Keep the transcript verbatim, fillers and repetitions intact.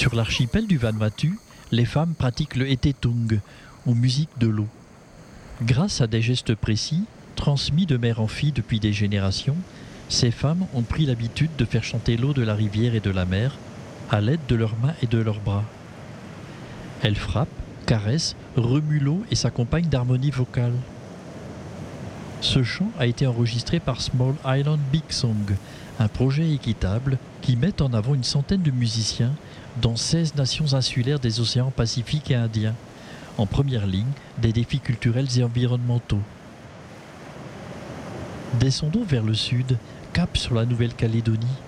Sur l'archipel du Vanuatu, les femmes pratiquent le etetung, ou musique de l'eau. Grâce à des gestes précis, transmis de mère en fille depuis des générations, ces femmes ont pris l'habitude de faire chanter l'eau de la rivière et de la mer à l'aide de leurs mains et de leurs bras. Elles frappent, caressent, remuent l'eau et s'accompagnent d'harmonies vocales. Ce chant a été enregistré par Small Island Big Song, un projet équitable qui met en avant une centaine de musiciens dans seize nations insulaires des océans Pacifique et Indien, en première ligne des défis culturels et environnementaux. Descendons vers le sud, cap sur la Nouvelle-Calédonie.